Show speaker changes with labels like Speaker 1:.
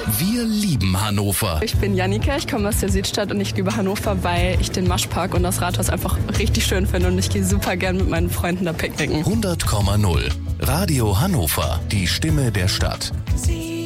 Speaker 1: Wir lieben Hannover.
Speaker 2: Ich bin Jannika, ich komme aus der Südstadt und ich liebe Hannover, weil ich den Maschpark und das Rathaus einfach richtig schön finde und ich gehe super gern mit meinen Freunden da picknicken.
Speaker 1: 100,0. Radio Hannover, die Stimme der Stadt.